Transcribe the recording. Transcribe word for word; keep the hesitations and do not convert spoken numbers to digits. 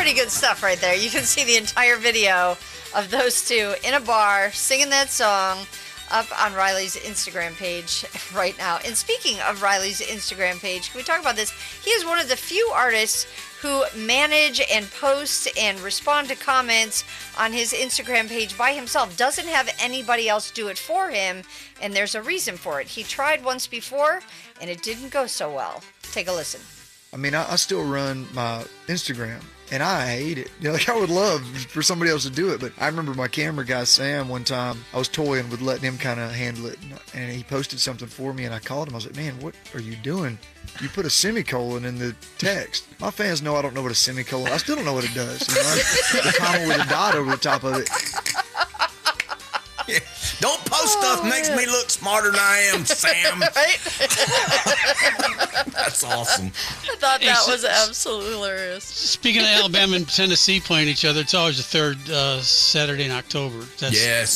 pretty good stuff right there. You can see the entire video of those two in a bar singing that song up on Riley's Instagram page right now. And speaking of Riley's Instagram page, can we talk about this? He is one of the few artists who manage and post and respond to comments on his Instagram page by himself. Doesn't have anybody else do it for him, and there's a reason for it. He tried once before, and it didn't go so well. Take a listen. I mean, I, I still run my Instagram, and I hate it. You know, like I would love for somebody else to do it, but I remember my camera guy, Sam, one time, I was toying with letting him kind of handle it, and he posted something for me, and I called him. I was like, man, what are you doing? You put a semicolon in the text. My fans know I don't know what a semicolon, I still don't know what it does. You know, the comma with a dot over the top of it. Yeah. Don't post oh, stuff makes me look smarter than I am, Sam. Right? That's awesome. I thought that was absolutely hilarious. Speaking of Alabama and Tennessee playing each other, it's always the third uh, Saturday in October. That's, yes.